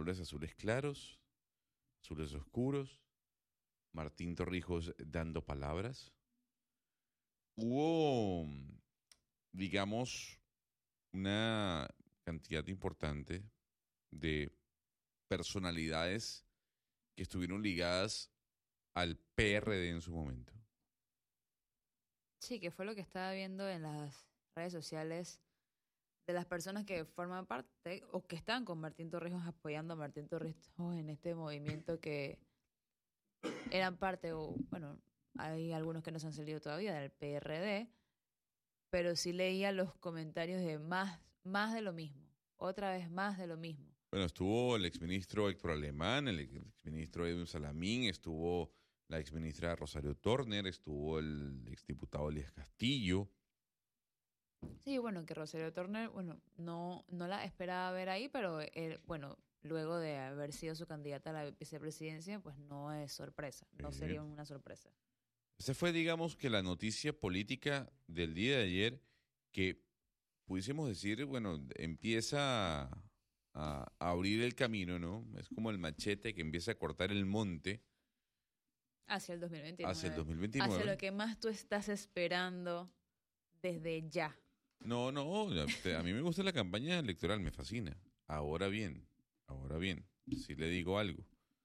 colores azules claros, azules oscuros, Martín Torrijos dando palabras. Hubo, digamos, una cantidad importante de personalidades que estuvieron ligadas al PRD en su momento. Sí, que fue lo que estaba viendo en las redes sociales de las personas que forman parte o que están con Martín Torrijos apoyando a Martín Torrijos en este movimiento que eran parte, o bueno, hay algunos que no se han salido todavía del PRD, pero sí leía los comentarios de más de lo mismo, otra vez más de lo mismo. Bueno, estuvo el exministro Héctor Alemán, el exministro Edwin Salamín, estuvo la exministra Rosario Torner, estuvo el exdiputado Elías Castillo. Sí, bueno, que Rosario Torner, bueno, no la esperaba ver ahí, pero él, bueno, luego de haber sido su candidata a la vicepresidencia, pues no es sorpresa, no sería una sorpresa. Esa fue, digamos, que la noticia política del día de ayer, que pudiésemos decir, bueno, empieza a abrir el camino, ¿no? Es como el machete que empieza a cortar el monte hacia el 2029. Hacia el 2029. Hacia lo que más tú estás esperando desde ya. No, a mí me gusta la campaña electoral, me fascina. Ahora bien, si le digo algo.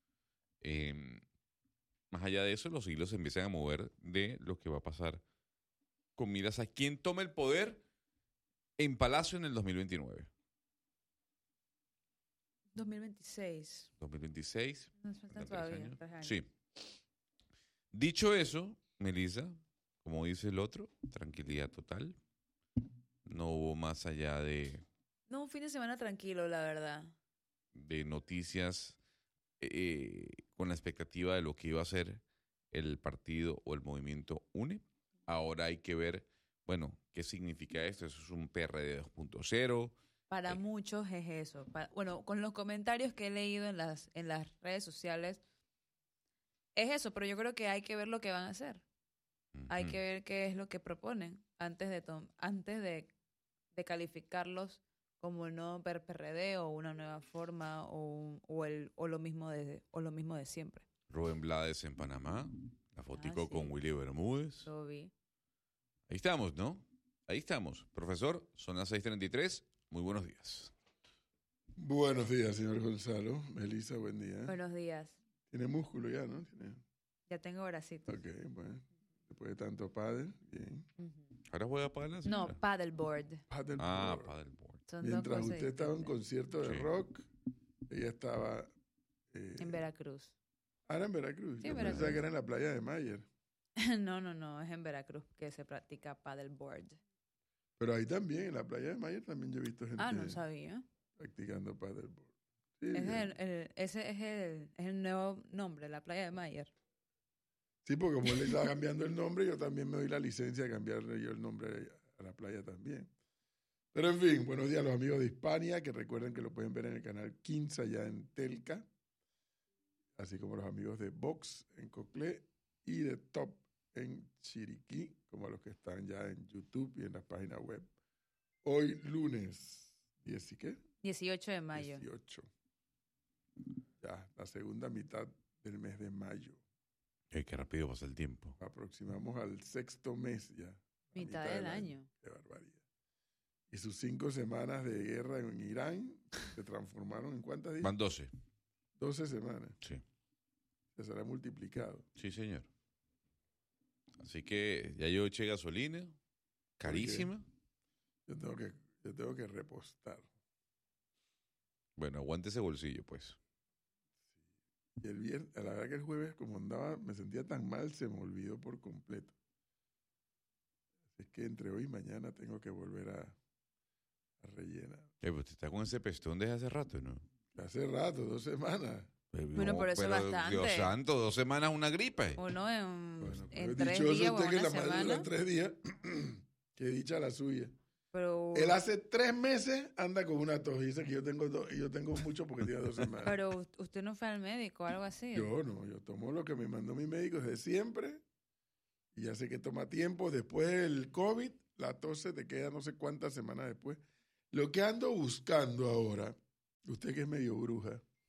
Más allá de eso, los hilos se empiezan a mover de lo que va a pasar con miras a quién toma el poder en Palacio en el 2029. 2026. 2026. Nos faltan todavía 3 años. Sí. Dicho eso, Melissa, como dice el otro, tranquilidad total. No hubo más allá de... No, un fin de semana tranquilo, la verdad. De noticias con la expectativa de lo que iba a ser el partido o el movimiento UNE. Ahora hay que ver, bueno, qué significa esto. Eso es un PRD 2.0. Para muchos es eso. Bueno, con los comentarios que he leído en las redes sociales, es eso, pero yo creo que hay que ver lo que van a hacer. Hay que ver qué es lo que proponen antes de calificarlos como el nuevo PRD o una nueva forma o lo mismo de siempre. Rubén Blades en Panamá, la fotico sí. con Willy Bermúdez. Lo vi. Ahí estamos, ¿no? Ahí estamos. Profesor, son las 6:33. Muy buenos días. Buenos días, señor Gonzalo. Melissa, buen día. Buenos días. Tiene músculo ya, ¿no? Ya tengo bracitos. Ok, bueno. Después de tanto pádel, bien. ¿Ahora juega pádel? No, paddleboard. Paddleboard. Mientras usted estaba en un concierto de rock, ella estaba... en Veracruz. ¿Era en Veracruz? Sí, yo Veracruz. pensaba que era en la playa de Mayer. No, es en Veracruz que se practica paddleboard. Pero ahí también, en la playa de Mayer también yo he visto gente... no sabía. Practicando paddleboard. Sí, ese es el nuevo nombre, la playa de Mayer. Sí, porque como él le estaba cambiando el nombre, yo también me doy la licencia de cambiarle yo el nombre a la playa también. Pero en fin, buenos días a los amigos de Hispania, que recuerden que lo pueden ver en el canal 15 allá en Telca, así como los amigos de Vox en Coclé y de Top en Chiriquí, como los que están ya en YouTube y en la página web. Hoy lunes, 18 de mayo. 18. Ya, la segunda mitad del mes de mayo. Qué rápido pasa el tiempo. Aproximamos al sexto mes ya. Mitad del año. Qué barbaridad. Y sus 5 semanas de guerra en Irán se transformaron en ¿cuántas días? Van 12. 12 semanas. Sí. Se será multiplicado. Sí, señor. Así que ya yo eché gasolina, carísima. Yo tengo que repostar. Bueno, aguante ese bolsillo, pues. Y el viernes, la verdad que el jueves, como andaba, me sentía tan mal, se me olvidó por completo. Así es que entre hoy y mañana tengo que volver a rellenar. Pues usted está con ese pestón desde hace rato, ¿no? Hace rato, 2 semanas. Bueno, por eso es bastante. Dios santo, 2 semanas una gripe. Uno en 3 dichoso días o usted que una la madre semana. dura 3 días, que dicha la suya. Pero, él hace 3 meses anda con una tos y dice que yo tengo mucho porque tiene 2 semanas. Pero usted no fue al médico o algo así. Yo tomo lo que me mandó mi médico desde siempre y ya sé que toma tiempo. Después del COVID, la tos se te queda no sé cuántas semanas después. Lo que ando buscando ahora, usted que es medio bruja,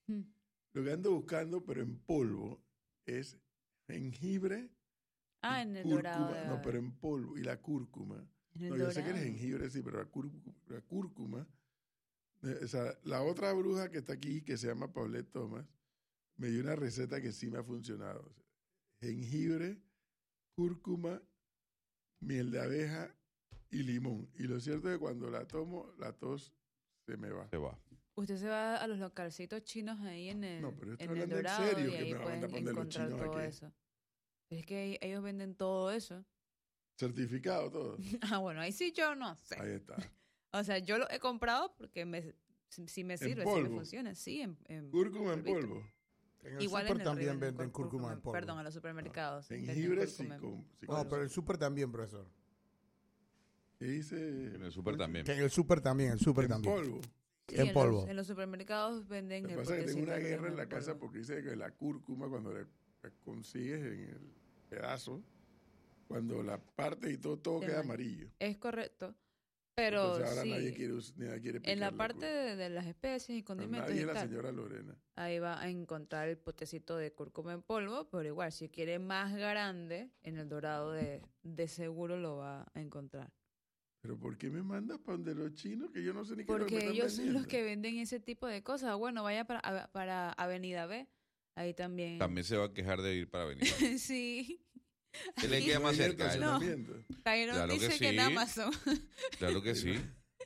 Mm. Lo que ando buscando, pero en polvo, es jengibre Ah, y en el cúrcuma. dorado. debe No, haber. pero en polvo. Y la cúrcuma. En el No, yo sé que el dorado. jengibre sí, pero la cúrcuma. O sea, la otra bruja que está aquí, que se llama Paulette Thomas, me dio una receta que sí me ha funcionado. O sea, jengibre, cúrcuma, miel de abeja y limón. Y lo cierto es que cuando la tomo, la tos se me va. Se va. Usted se va a los localcitos chinos ahí en el, No, pero estoy en el hablando en dorado serio, y que ahí me van a pueden poner los encontrar chinos todo aquí. eso. Es que ellos venden todo eso. Certificado todo. Ah, bueno, ahí sí yo no sé. Ahí está. O sea, yo lo he comprado porque sí me sirve, sí me polvo. funciona. Sí, en Cúrcuma en polvito. polvo. En el Igual súper en el también río venden cúrcuma en polvo. Perdón, en los supermercados. venden Jengibre cúrcuma en- No, pero el súper también, profesor. ¿Qué dice? En el súper también. Que en el súper también, el súper En también. polvo. Sí, en polvo. En los supermercados venden Lo que el pasa es que tengo potecito una de guerra en cúrcuma la casa polvo. porque dice que la cúrcuma, cuando la consigues en el pedazo, cuando la parte y todo Te queda man- amarillo. Es correcto. Pero Entonces ahora sí, nadie quiere en la picar parte cúrcuma. de las especies y No, condimentos nadie y es la tal, señora Lorena. ahí va a encontrar el potecito de cúrcuma en polvo, pero igual, si quiere más grande, en el dorado de seguro lo va a encontrar. ¿Pero por qué me mandas para donde los chinos? Que yo no sé ni qué es lo que me Porque están ellos son los vendiendo. que venden ese tipo de cosas. Bueno, vaya para Avenida B, ahí también. También se va a quejar de ir para venir. Sí. ¿Qué le queda más Ahí en el cerca? No. estacionamiento. Cairo Claro que dice que en sí. Amazon. Claro que sí.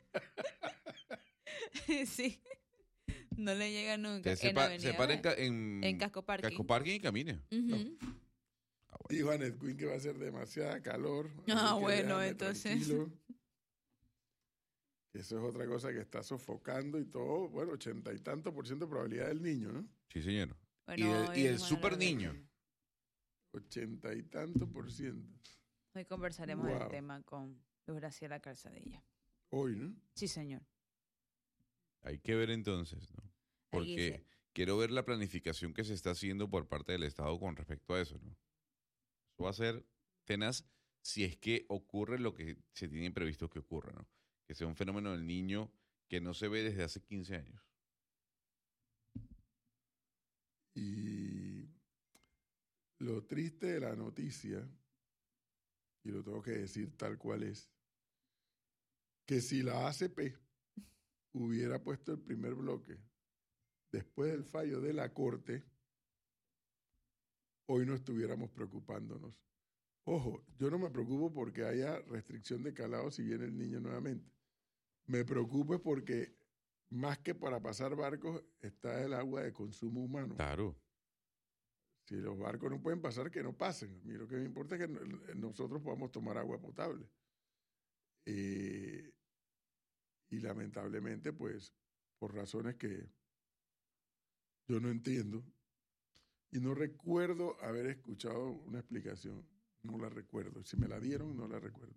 Sí. No le llega nunca. Que se En para Avenida en, B. En Casco Parking. Casco Parking y camine. Ujú. Dijo Anet Quinn que va a ser demasiada calor. Ah, así que bueno, déjame entonces. tranquilo. Eso es otra cosa que está sofocando y todo. Bueno, 80 y tanto % de probabilidad del niño, ¿no? Sí, señor. Bueno, y el hoy nos van a super hablar de niño. eso. 80 y tanto %. Hoy conversaremos del Wow. tema con Luz Graciela Calzadilla. Hoy, ¿no? Sí, señor. Hay que ver entonces, ¿no? Ahí Porque dice. quiero ver la planificación que se está haciendo por parte del Estado con respecto a eso, ¿no? Eso va a ser tenaz si es que ocurre lo que se tiene previsto que ocurra, ¿no? Que sea un fenómeno del niño que no se ve desde hace 15 años. Y lo triste de la noticia, y lo tengo que decir tal cual es, que si la ACP hubiera puesto el primer bloque después del fallo de la Corte, hoy no estuviéramos preocupándonos. Ojo, yo no me preocupo porque haya restricción de calado si viene el niño nuevamente. Me preocupo es porque más que para pasar barcos está el agua de consumo humano. Claro. Si los barcos no pueden pasar, que no pasen. A mí lo que me importa es que nosotros podamos tomar agua potable. Y lamentablemente, pues, por razones que yo no entiendo, y no recuerdo haber escuchado una explicación, no la recuerdo. Si me la dieron, no la recuerdo.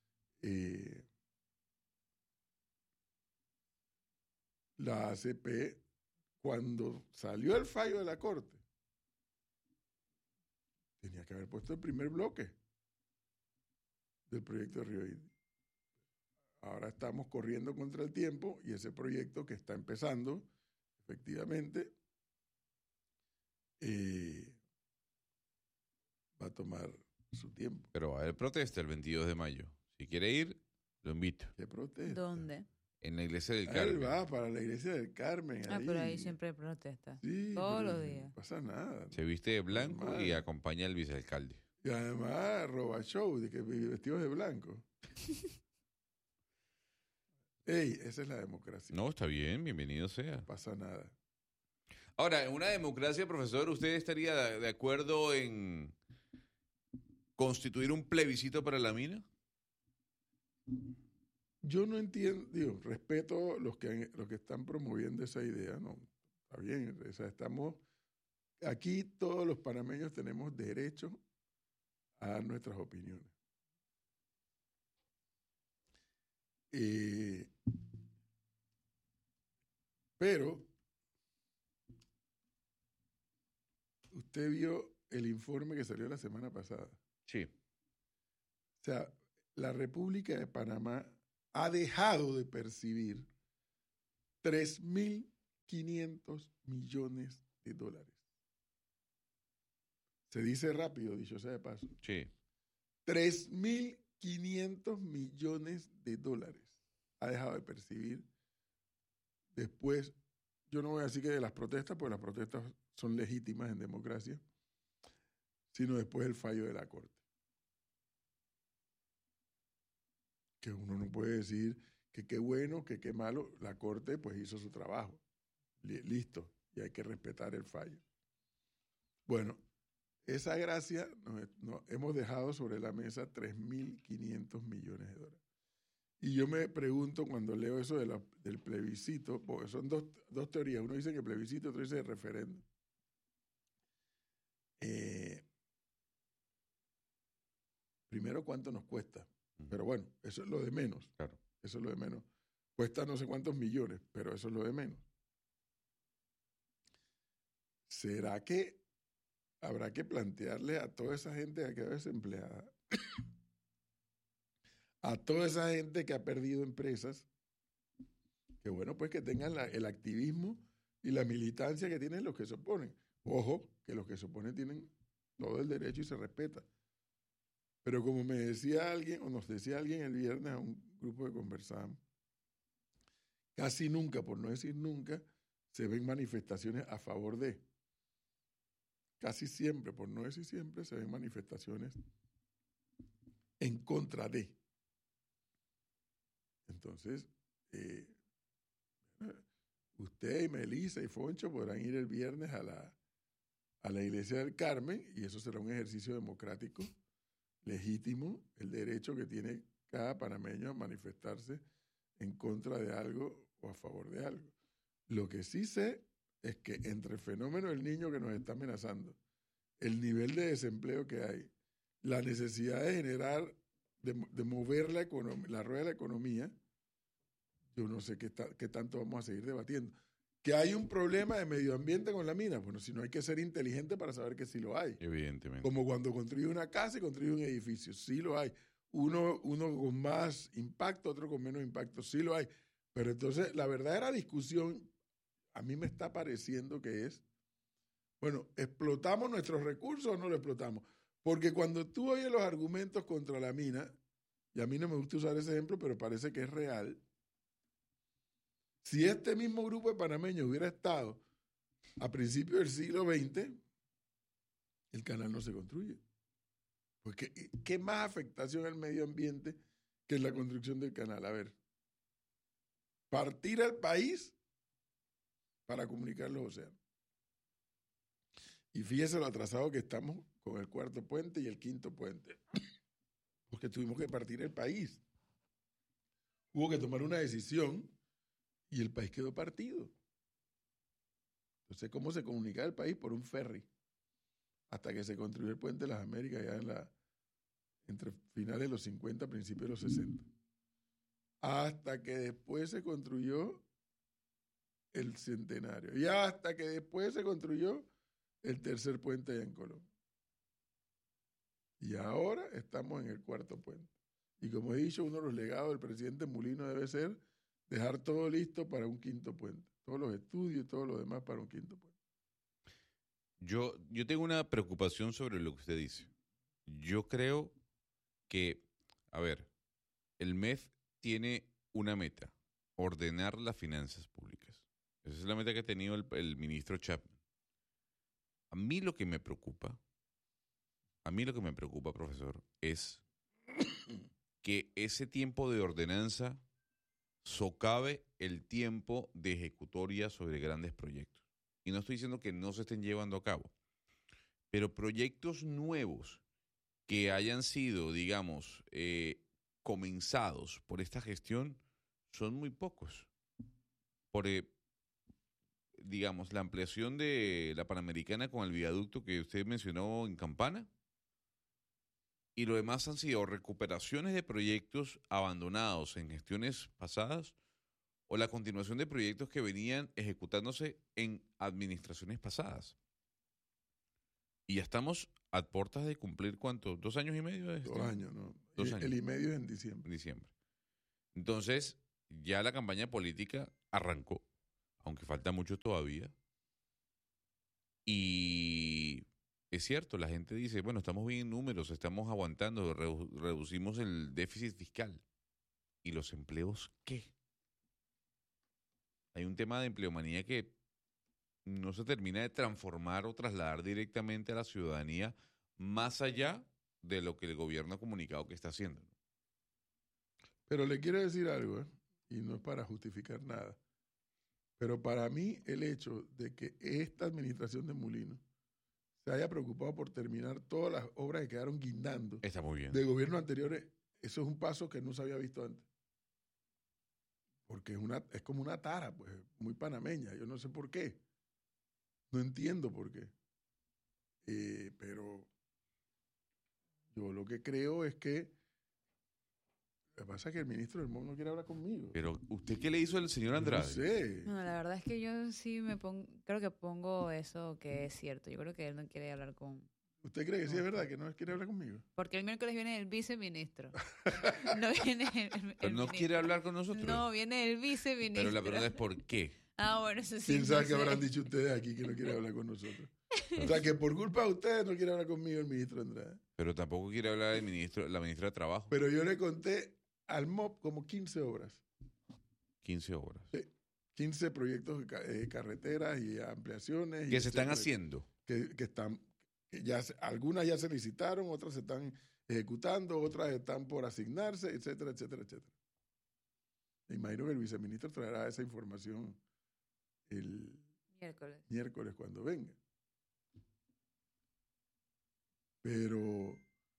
La ACP, cuando salió el fallo de la Corte, tenía que haber puesto el primer bloque del proyecto de Río Indio. Ahora estamos corriendo contra el tiempo y ese proyecto que está empezando, efectivamente, va a tomar su tiempo. Pero va a haber protesta el 22 de mayo. Si quiere ir, lo invito. ¿Qué protesta? ¿Dónde? En la iglesia del Él Carmen. va para la iglesia del Carmen. Ah, pero ahí siempre hay protesta. Sí, todos pero los sí, días. No pasa nada. Se viste de blanco Normal. y acompaña al vicealcalde. Y además roba show, de que vestidos de blanco. Ey, esa es la democracia. No, está bien, bienvenido sea. No pasa nada. Ahora, en una democracia, profesor, ¿usted estaría de acuerdo en constituir un plebiscito para la mina? Yo no entiendo, digo, respeto los que están promoviendo esa idea, no, está bien, o sea, aquí todos los panameños tenemos derecho a dar nuestras opiniones. Pero usted vio el informe que salió la semana pasada. Sí. O sea, la República de Panamá ha dejado de percibir 3.500 3.500 millones de dólares. Se dice rápido, dicho sea de paso. Sí. 3.500 millones de dólares ha dejado de percibir después. Yo no voy a decir que de las protestas, porque las protestas son legítimas en democracia, sino después del fallo de la Corte. Que uno no puede decir que qué bueno, que qué malo. La Corte pues hizo su trabajo. Listo. Y hay que respetar el fallo. Bueno, esa gracia nos hemos dejado sobre la mesa 3.500 millones de dólares. Y yo me pregunto cuando leo eso del plebiscito, porque son dos teorías. Uno dice que plebiscito, otro dice referéndum. Primero, ¿cuánto nos cuesta? Pero bueno, eso es lo de menos. Claro. Eso es lo de menos. Cuesta no sé cuántos millones, pero eso es lo de menos. ¿Será que habrá que plantearle a toda esa gente que ha quedado desempleada, a toda esa gente que ha perdido empresas, que bueno, pues que tengan el activismo y la militancia que tienen los que se oponen? Ojo, que los que se oponen tienen todo el derecho y se respeta. Pero como me decía alguien, o nos decía alguien el viernes a un grupo que conversábamos, casi nunca, por no decir nunca, se ven manifestaciones a favor de. Casi siempre, por no decir siempre, se ven manifestaciones en contra de. Entonces, usted y Melissa y Foncho podrán ir el viernes a la iglesia del Carmen, y eso será un ejercicio democrático legítimo, el derecho que tiene cada panameño a manifestarse en contra de algo o a favor de algo. Lo que sí sé es que entre el fenómeno del niño que nos está amenazando, el nivel de desempleo que hay, la necesidad de generar, de mover la rueda de la economía, yo no sé qué tanto vamos a seguir debatiendo. ¿Que hay un problema de medio ambiente con la mina? Bueno, si no, hay que ser inteligente para saber que sí lo hay. Evidentemente. Como cuando construye una casa y construye un edificio. Sí lo hay. Uno con más impacto, otro con menos impacto. Sí lo hay. Pero entonces, la verdadera discusión, a mí me está pareciendo que es, bueno, ¿explotamos nuestros recursos o no lo explotamos? Porque cuando tú oyes los argumentos contra la mina, y a mí no me gusta usar ese ejemplo, pero parece que es real, si este mismo grupo de panameños hubiera estado a principios del siglo XX, el canal no se construye. Porque ¿qué más afectación al medio ambiente que la construcción del canal? A ver, partir al país para comunicar los océanos. Y fíjese lo atrasado que estamos con el cuarto puente y el quinto puente. Porque tuvimos que partir el país. Hubo que tomar una decisión y el país quedó partido. Entonces, ¿cómo se comunicaba el país? Por un ferry. Hasta que se construyó el Puente de las Américas ya entre finales de los 50, principios de los 60. Hasta que después se construyó el Centenario. Y hasta que después se construyó el tercer puente allá en Colombia. Y ahora estamos en el cuarto puente. Y como he dicho, uno de los legados del presidente Mulino debe ser dejar todo listo para un quinto puente. Todos los estudios y todo lo demás para un quinto puente. Yo tengo una preocupación sobre lo que usted dice. Yo creo que, a ver, el MEF tiene una meta, ordenar las finanzas públicas. Esa es la meta que ha tenido el ministro Chapman. A mí lo que me preocupa, profesor, es que ese tiempo de ordenanza socave el tiempo de ejecutoria sobre grandes proyectos. Y no estoy diciendo que no se estén llevando a cabo, pero proyectos nuevos que hayan sido, digamos, comenzados por esta gestión son muy pocos. Por, digamos, la ampliación de la Panamericana con el viaducto que usted mencionó en Campana, y lo demás han sido recuperaciones de proyectos abandonados en gestiones pasadas o la continuación de proyectos que venían ejecutándose en administraciones pasadas. Y ya estamos a puertas de cumplir, ¿cuánto? ¿2 años y medio de gestión? 2 años, ¿no? 2 años. El y medio es en diciembre. En diciembre. Entonces, ya la campaña política arrancó. aunque falta mucho todavía. Y es cierto, la gente dice, bueno, estamos bien en números, estamos aguantando, reducimos el déficit fiscal. ¿Y los empleos qué? Hay un tema de empleomanía que no se termina de transformar o trasladar directamente a la ciudadanía más allá de lo que el gobierno ha comunicado que está haciendo. Pero le quiero decir algo, ¿eh? Y no es para justificar nada. Pero para mí el hecho de que esta administración de Mulino se haya preocupado por terminar todas las obras que quedaron guindando Está muy bien. de gobiernos anteriores, eso es un paso que no se había visto antes. Porque es como una tara, pues, muy panameña. Yo no sé por qué. No entiendo por qué. Pero yo lo que creo es que lo que pasa es que el ministro del MON no quiere hablar conmigo. Pero, ¿usted qué le hizo al señor Yo Andrade? no sé. No, la verdad es que yo sí creo que pongo eso que es cierto. Yo creo que él no quiere hablar con... ¿Usted cree que sí es verdad que no quiere hablar conmigo? Porque el miércoles viene el viceministro. No viene Pero no quiere ministro. hablar con nosotros. No, viene el viceministro. Pero la pregunta es ¿por qué? Ah, bueno, eso sí. ¿Quién sabe no qué sé. habrán dicho ustedes aquí que no quiere hablar con nosotros? O sea, que por culpa de ustedes no quiere hablar conmigo el ministro Andrade. Pero tampoco quiere hablar el ministro, la ministra de Trabajo. Pero yo le conté al MOP como 15 obras. 15 horas. 15 proyectos de carreteras y ampliaciones. ¿Qué se están etcétera, haciendo? que están, algunas ya se licitaron, otras se están ejecutando, otras están por asignarse, etcétera, etcétera, etcétera. Me imagino que el viceministro traerá esa información el miércoles cuando venga. Pero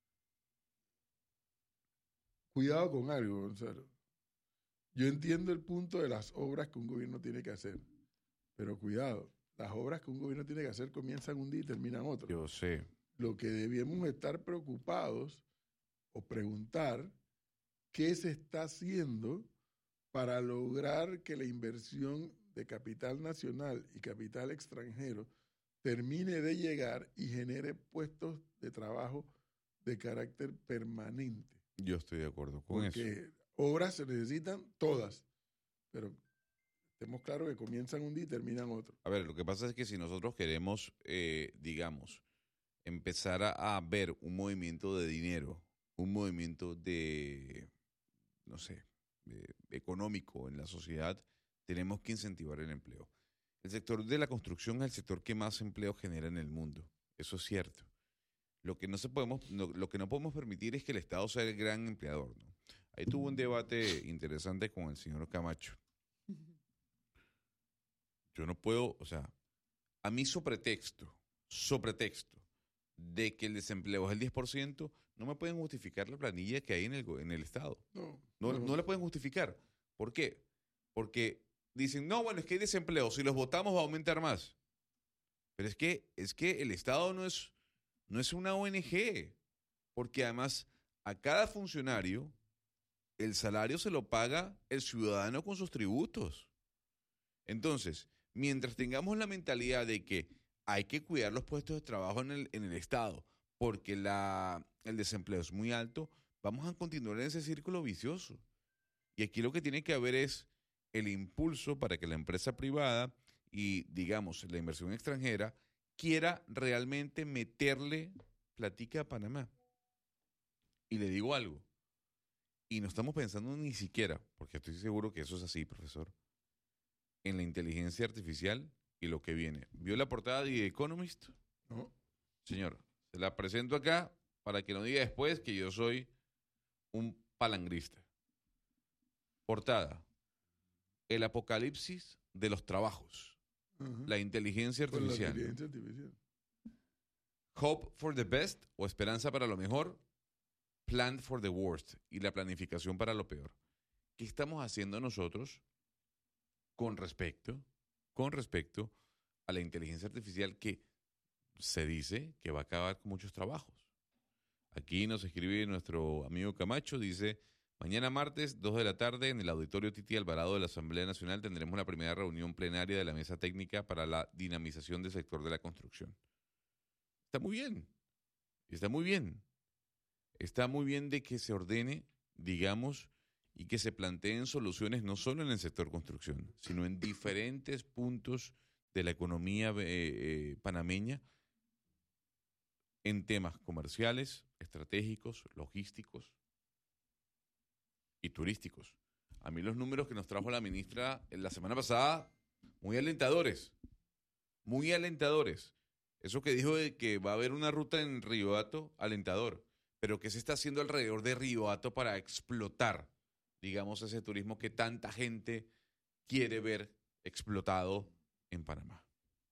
cuidado con algo, Gonzalo. Yo entiendo el punto de las obras que un gobierno tiene que hacer, pero cuidado, las obras que un gobierno tiene que hacer comienzan un día y terminan otro. Yo sé. Lo que debíamos estar preocupados o preguntar qué se está haciendo para lograr que la inversión de capital nacional y capital extranjero termine de llegar y genere puestos de trabajo de carácter permanente. Yo estoy de acuerdo con eso. Porque obras se necesitan todas, pero estemos claros que comienzan un día y terminan otro. A ver, lo que pasa es que si nosotros queremos, digamos, empezar a ver un movimiento de dinero, un movimiento de, no sé, económico en la sociedad, tenemos que incentivar el empleo. El sector de la construcción es el sector que más empleo genera en el mundo. Eso es cierto. Lo que lo que no podemos permitir es que el Estado sea el gran empleador, ¿no? Ahí tuvo un debate interesante con el señor Camacho. Yo no puedo, o sea, a mí pretexto de que el desempleo es el 10%, no me pueden justificar la planilla que hay en el Estado. No la pueden justificar. ¿Por qué? Porque dicen, no, bueno, es que hay desempleo, si los votamos va a aumentar más. Pero es que el Estado no es una ONG, porque además a cada funcionario el salario se lo paga el ciudadano con sus tributos. Entonces, mientras tengamos la mentalidad de que hay que cuidar los puestos de trabajo en el Estado, porque el desempleo es muy alto, vamos a continuar en ese círculo vicioso. Y aquí lo que tiene que haber es el impulso para que la empresa privada y, digamos, la inversión extranjera quiera realmente meterle platica a Panamá. Y le digo algo, y no estamos pensando ni siquiera, porque estoy seguro que eso es así, profesor, en la inteligencia artificial y lo que viene. ¿Vio la portada de The Economist? No. Señor, se la presento acá para que no diga después que yo soy un palangrista. Portada. El apocalipsis de los trabajos. Ajá. La inteligencia Con la artificial. inteligencia artificial. Hope for the best o esperanza para lo mejor. Plan for the worst y la planificación para lo peor. ¿Qué estamos haciendo nosotros con respecto a la inteligencia artificial que se dice que va a acabar con muchos trabajos? Aquí nos escribe nuestro amigo Camacho, dice, mañana martes, 2 de la tarde, en el Auditorio Titi Alvarado de la Asamblea Nacional tendremos la primera reunión plenaria de la Mesa Técnica para la dinamización del sector de la construcción. Está muy bien, está muy bien. Está muy bien de que se ordene, digamos, y que se planteen soluciones no solo en el sector construcción, sino en diferentes puntos de la economía panameña en temas comerciales, estratégicos, logísticos y turísticos. A mí los números que nos trajo la ministra la semana pasada, muy alentadores, muy alentadores. Eso que dijo de que va a haber una ruta en Río Hato, alentador. Pero ¿qué se está haciendo alrededor de Río Hato para explotar, digamos, ese turismo que tanta gente quiere ver explotado en Panamá?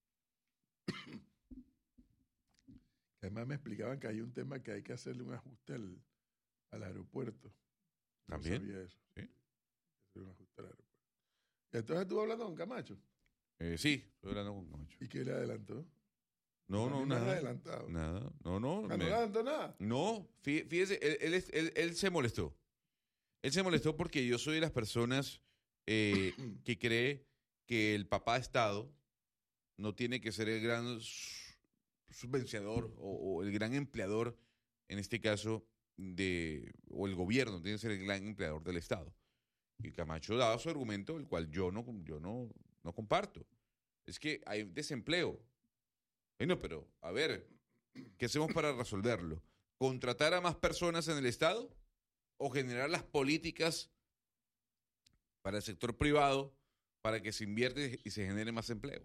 Además me explicaban que hay un tema que hay que hacerle un ajuste al aeropuerto. ¿También? No sabía eso. Sí. Hacer un ajuste al aeropuerto. Y entonces estuvo hablando con Camacho. Sí, estoy hablando con Camacho. ¿Y qué le adelantó? No, A mí no, me han nada. adelantado. Nada. No. ¿No le adelantó nada? No, fíjese, él se molestó. Él se molestó porque yo soy de las personas que cree que el papá Estado no tiene que ser el gran subvencionador o el gran empleador, en este caso, o el gobierno tiene que ser el gran empleador del Estado. Y Camacho daba su argumento, el cual yo no comparto. Es que hay desempleo. Bueno, pero, a ver, ¿qué hacemos para resolverlo? ¿Contratar a más personas en el Estado o generar las políticas para el sector privado para que se invierta y se genere más empleo?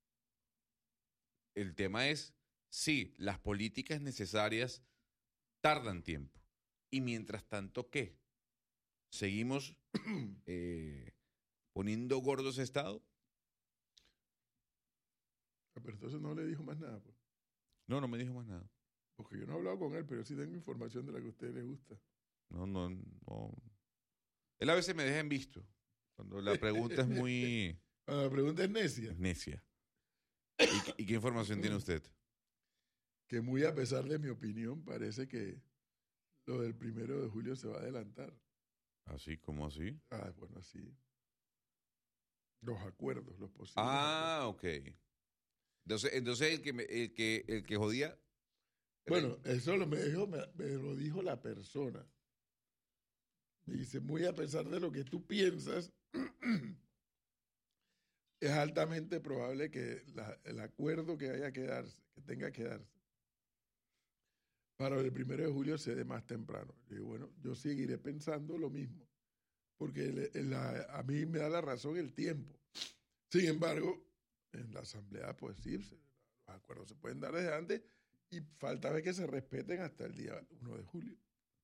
El tema es, sí, las políticas necesarias tardan tiempo. Y mientras tanto, ¿qué? ¿Seguimos poniendo gordos a Estado? Pero entonces no le dijo más nada, pues. No me dijo más nada. Porque yo no he hablado con él, pero sí tengo información de la que a usted le gusta. No. Él a veces me deja en visto. Cuando la pregunta es muy La pregunta es necia. necia. ¿Y qué información tiene usted? Que muy a pesar de mi opinión, parece que lo del 1 de julio se va a adelantar. ¿Así como así? Bueno, así. Los acuerdos, los posibles. Ok. Entonces el que jodía. Bueno, eso me lo dijo la persona. Me dice, muy a pesar de lo que tú piensas, es altamente probable que el acuerdo que tenga que darse para el 1 de julio se dé más temprano. Y bueno, yo seguiré pensando lo mismo, porque a mí me da la razón el tiempo. Sin embargo, en la asamblea, pues sí, los acuerdos se pueden dar desde antes y falta ver que se respeten hasta el día 1 de julio.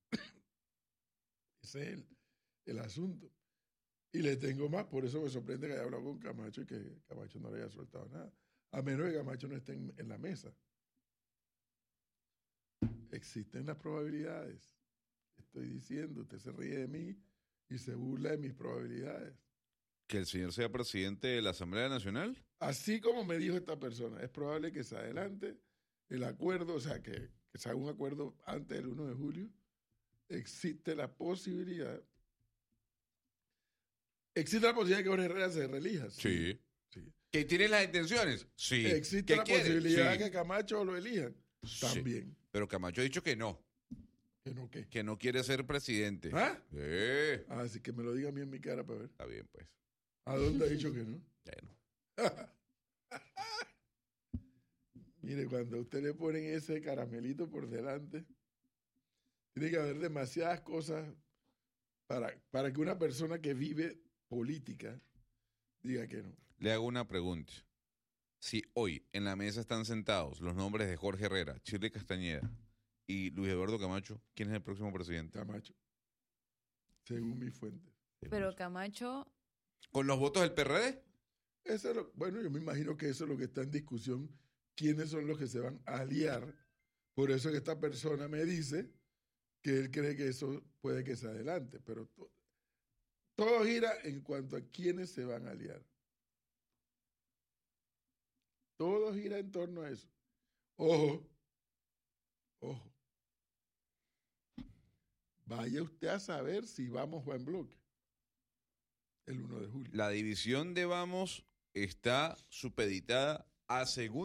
Ese es el asunto. Y le tengo más, por eso me sorprende que haya hablado con Camacho y que Camacho no le haya soltado nada. A menos que Camacho no esté en la mesa. Existen las probabilidades. Estoy diciendo, usted se ríe de mí y se burla de mis probabilidades. ¿Que el señor sea presidente de la Asamblea Nacional? Así como me dijo esta persona, es probable que se adelante el acuerdo, o sea, que se haga un acuerdo antes del 1 de julio. Existe la posibilidad de que Jorge Herrera se reelija. Sí. Sí. ¿Que tiene las intenciones? Sí. Existe ¿Que la quiere? posibilidad Sí. de que Camacho lo elijan. Sí. También. Pero Camacho ha dicho que no. ¿Que no qué? Que no quiere ser presidente. ¿Ah? Sí. Así que me lo diga a mí en mi cara para ver. Está bien, pues. ¿A dónde ha dicho que no? Bueno. Mire, cuando a usted le ponen ese caramelito por delante, tiene que haber demasiadas cosas para que una persona que vive política diga que no. Le hago una pregunta. Si hoy en la mesa están sentados los nombres de Jorge Herrera, Shirley Castañeda y Luis Eduardo Camacho, ¿quién es el próximo presidente? Camacho. Según mis fuentes. Pero Camacho, ¿Con los votos del PRD? Bueno, yo me imagino que eso es lo que está en discusión. ¿Quiénes son los que se van a aliar? Por eso que esta persona me dice que él cree que eso puede que se adelante. Pero todo gira en cuanto a quiénes se van a aliar. Todo gira en torno a eso. Ojo. Vaya usted a saber si vamos o en bloque. El 1 de julio. La división de Vamos está supeditada a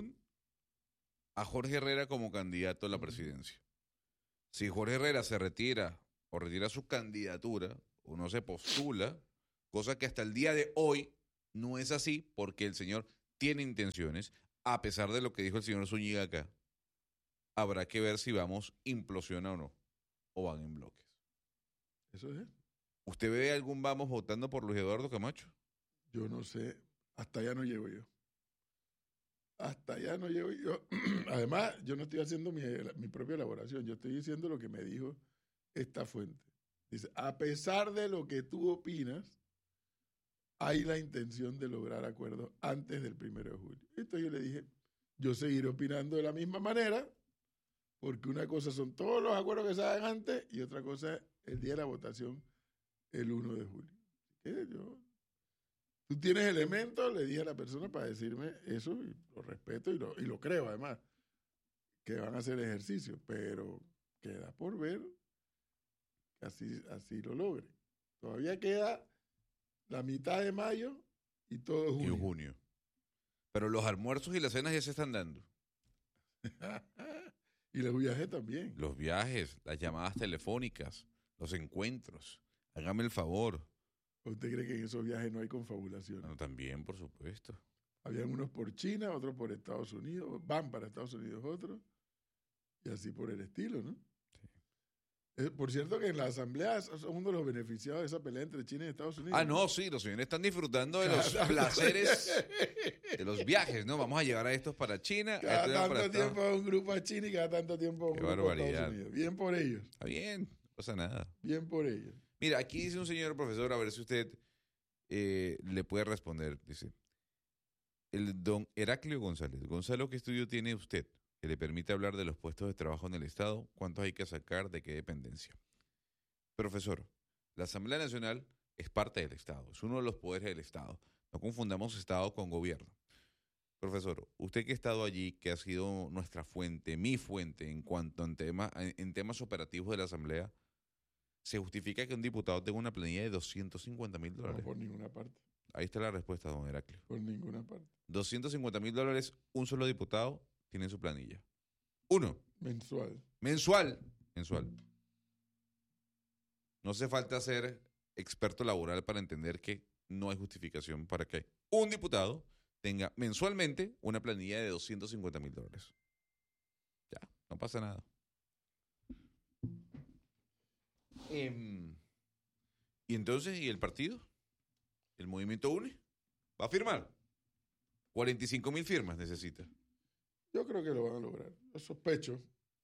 Jorge Herrera como candidato a la presidencia. Si Jorge Herrera se retira o retira su candidatura o no se postula, cosa que hasta el día de hoy no es así, porque el señor tiene intenciones, a pesar de lo que dijo el señor Zúñiga acá. Habrá que ver si vamos implosiona o no, o van en bloques. Eso es. ¿Usted ve algún vamos votando por Luis Eduardo Camacho? Yo no sé, hasta allá no llego yo. Hasta allá no llego yo. Además, yo no estoy haciendo mi propia elaboración, yo estoy diciendo lo que me dijo esta fuente. Dice, a pesar de lo que tú opinas, hay la intención de lograr acuerdos antes del 1 de julio. Entonces yo le dije, yo seguiré opinando de la misma manera, porque una cosa son todos los acuerdos que se hagan antes y otra cosa es el día de la votación, el 1 de julio. Tú tienes elementos, le dije a la persona para decirme eso, y lo respeto y lo creo además, que van a hacer ejercicio, pero queda por ver que así lo logre. Todavía queda la mitad de mayo y todo Y junio. junio. Pero los almuerzos y las cenas ya se están dando. Y los viajes también. Los viajes, las llamadas telefónicas, los encuentros. Hágame el favor. ¿Usted cree que en esos viajes no hay confabulación? Bueno, también, por supuesto. Habían unos por China, otros por Estados Unidos, van para Estados Unidos otros, y así por el estilo, ¿no? Sí. Por cierto que en la asamblea son uno de los beneficiados de esa pelea entre China y Estados Unidos. Ah, no, sí, los señores están disfrutando de los placeres de los viajes, ¿no? Vamos a llevar a estos para China. Cada para tanto tiempo a un grupo a China y cada tanto tiempo a un Qué grupo a barbaridad. Estados Unidos. Bien por ellos, Está bien, no pasa nada. bien por ellos. Mira, aquí dice un señor profesor, a ver si usted le puede responder. Dice, el don Heraclio González. Gonzalo, ¿qué estudio tiene usted que le permite hablar de los puestos de trabajo en el Estado? ¿Cuántos hay que sacar? ¿De qué dependencia? Profesor, la Asamblea Nacional es parte del Estado, es uno de los poderes del Estado. No confundamos Estado con gobierno. Profesor, usted que ha estado allí, que ha sido nuestra fuente, mi fuente en cuanto en temas operativos de la Asamblea, ¿se justifica que un diputado tenga una planilla de $250,000? No, por ninguna parte, Ahí está la respuesta, don Heraclio. por ninguna parte. $250,000, un solo diputado tiene en su planilla. Uno, Mensual. mensual. No hace falta ser experto laboral para entender que no hay justificación para que un diputado tenga mensualmente una planilla de $250,000. Ya, no pasa nada. Y entonces, ¿y el partido? ¿El movimiento UNE? ¿Va a firmar? 45,000 firmas necesita. Yo creo que lo van a lograr. Yo sospecho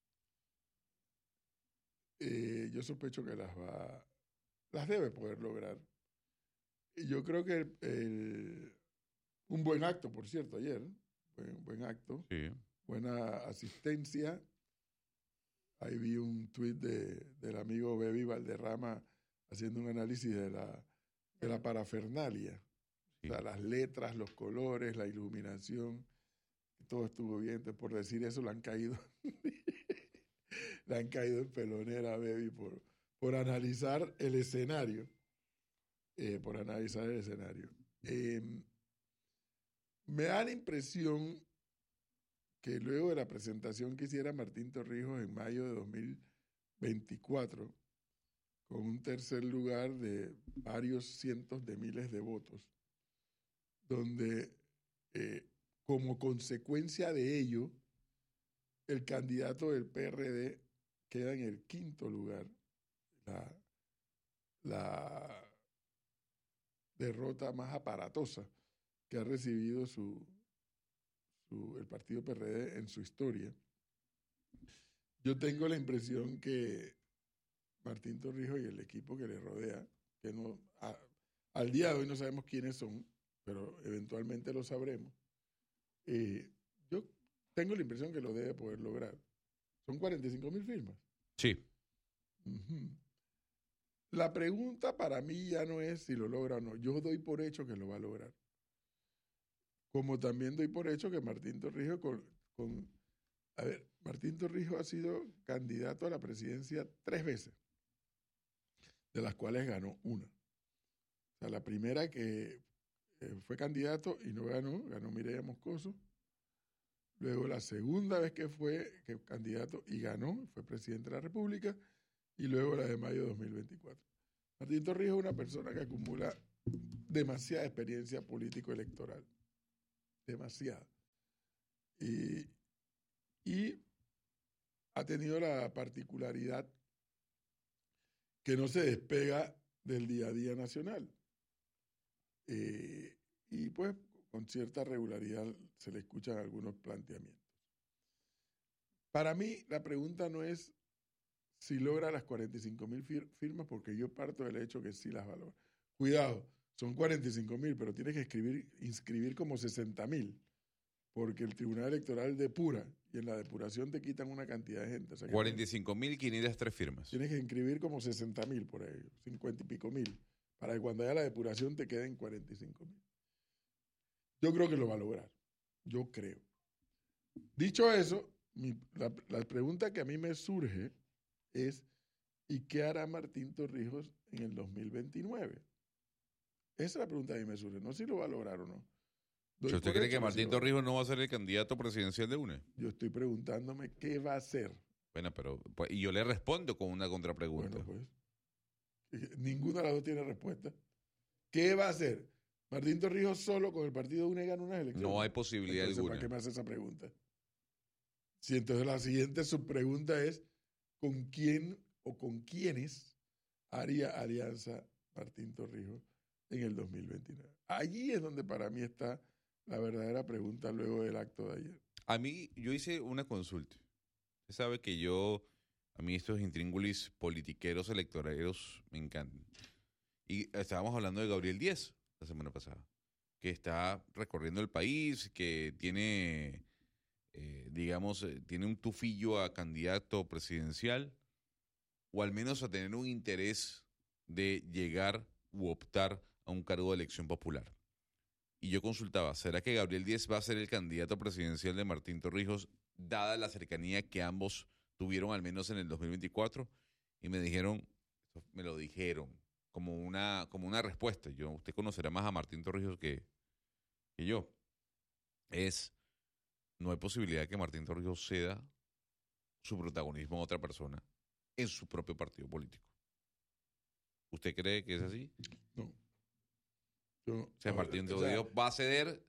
que las debe poder lograr. Y yo creo que un buen acto, por cierto, ayer, buen acto, Sí. buena asistencia. Ahí vi un tuit del amigo Bebi Valderrama haciendo un análisis de la parafernalia. Sí. O sea, las letras, los colores, la iluminación, todo estuvo bien. Entonces, por decir eso, le han caído en pelonera a Bebi por analizar el escenario. Me da la impresión que luego de la presentación que hiciera Martín Torrijos en mayo de 2024, con un tercer lugar de varios cientos de miles de votos, donde como consecuencia de ello, el candidato del PRD queda en el quinto lugar. La derrota más aparatosa que ha recibido el partido PRD en su historia. Yo tengo la impresión que Martín Torrijos y el equipo que le rodea, que al día de hoy no sabemos quiénes son, pero eventualmente lo sabremos, yo tengo la impresión que lo debe poder lograr. Son 45,000 firmas. Sí. Uh-huh. La pregunta para mí ya no es si lo logra o no. Yo doy por hecho que lo va a lograr. Como también doy por hecho que Martín Torrijos Martín Torrijos ha sido candidato a la presidencia 3 veces, de las cuales ganó una. O sea, la primera que fue candidato y no ganó Mireya Moscoso. Luego la segunda vez que fue candidato y ganó, fue presidente de la República. Y luego la de mayo de 2024. Martín Torrijos es una persona que acumula demasiada experiencia político-electoral. Demasiada. Y ha tenido la particularidad que no se despega del día a día nacional. Y pues con cierta regularidad se le escuchan algunos planteamientos. Para mí la pregunta no es si logra las 45,000 firmas, porque yo parto del hecho que sí las valora. Cuidado, son 45,000, pero tienes que inscribir como 60,000, porque el Tribunal Electoral depura, y en la depuración te quitan una cantidad de gente. O sea, 45.503 firmas. Tienes que inscribir como 60,000 por ahí, 50 y pico mil, para que cuando haya la depuración te queden 45,000. Yo creo que lo va a lograr. Yo creo. Dicho eso, la pregunta que a mí me surge es, ¿y qué hará Martín Torrijos en el 2029? Esa es la pregunta que a mí me surge. No si lo va a lograr o no. ¿Usted cree que Martín Torrijos no va a ser el candidato presidencial de UNE? Yo estoy preguntándome qué va a hacer. Bueno, pero pues, y yo le respondo con una contrapregunta. Bueno, pues, ninguna de las dos tiene respuesta. ¿Qué va a hacer? ¿Martín Torrijos solo con el partido UNE gana unas elecciones? No hay posibilidad Entonces, alguna. ¿para qué me hace esa pregunta? Si entonces la siguiente subpregunta es, ¿con quién o con quiénes haría alianza Martín Torrijos en el 2029? Allí es donde para mí está la verdadera pregunta luego del acto de ayer. A mí, yo hice una consulta. Usted sabe que a mí estos intríngulis politiqueros, electoraleros, me encantan. Y estábamos hablando de Gabriel Díez la semana pasada, que está recorriendo el país, que tiene, tiene un tufillo a candidato presidencial, o al menos a tener un interés de llegar u optar a un cargo de elección popular. Y yo consultaba, ¿será que Gabriel Díez va a ser el candidato presidencial de Martín Torrijos, dada la cercanía que ambos tuvieron al menos en el 2024? Y me dijeron como una respuesta. Usted conocerá más a Martín Torrijos que yo. No hay posibilidad de que Martín Torrijos ceda su protagonismo a otra persona en su propio partido político. ¿Usted cree que es así? No. O sea, Martín Torrijos va a ceder.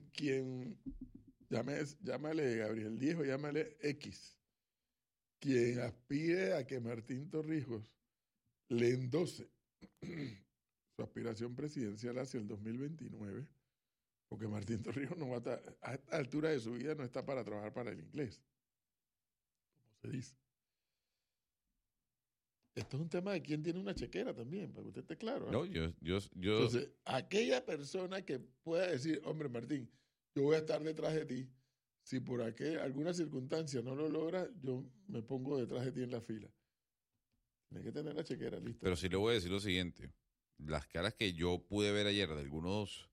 Llámale Gabriel Díez o llámale X. Quien aspire a que Martín Torrijos le endose su aspiración presidencial hacia el 2029, porque Martín Torrijos no va a estar, a esta altura de su vida no está para trabajar para el inglés, como se dice. Esto es un tema de quién tiene una chequera también, para que usted esté claro. No, Entonces, aquella persona que pueda decir, hombre Martín, yo voy a estar detrás de ti, si por alguna circunstancia no lo logra, yo me pongo detrás de ti en la fila. Tienes que tener la chequera lista. Pero sí le voy a decir lo siguiente. Las caras que yo pude ver ayer de algunos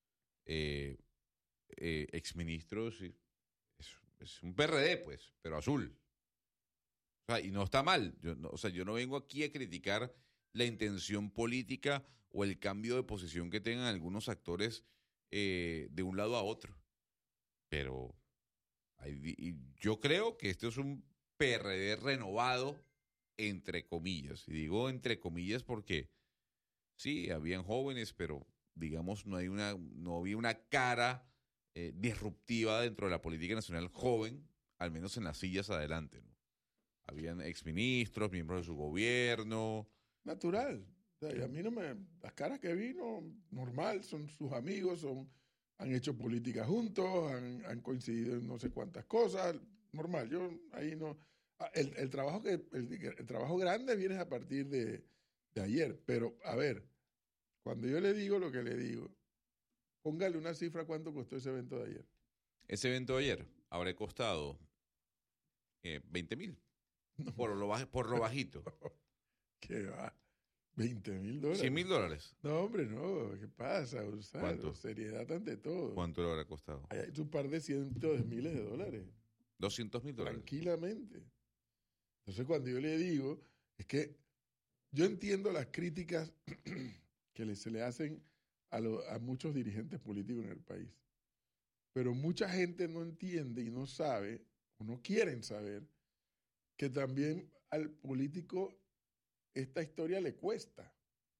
exministros, es un PRD, pues, pero azul. O sea, y no está mal. Yo no vengo aquí a criticar la intención política o el cambio de posición que tengan algunos actores de un lado a otro. Pero yo creo que esto es un PRD renovado, entre comillas. Y digo entre comillas porque sí, habían jóvenes, pero digamos no había una cara disruptiva dentro de la política nacional joven, al menos en las sillas adelante, ¿no? Habían exministros, miembros de su gobierno. Natural. O sea, y a mí las caras que vi, normal, son sus amigos, han hecho política juntos, han coincidido en no sé cuántas cosas, normal. Yo ahí no. El trabajo grande viene a partir de ayer, pero a ver, cuando yo le digo lo que le digo, póngale una cifra cuánto costó ese evento de ayer. Ese evento de ayer habrá costado 20,000. No. Por lo bajito. ¿Qué va? $20,000. $100,000. No, hombre, no. ¿Qué pasa, Gonzalo? ¿Cuánto? Seriedad ante todo. ¿Cuánto le habrá costado? Hay un par de cientos de miles de dólares. $200,000. Tranquilamente. Entonces, cuando yo le digo, es que yo entiendo las críticas que se le hacen a muchos dirigentes políticos en el país. Pero mucha gente no entiende y no sabe, o no quieren saber, que también al político esta historia le cuesta.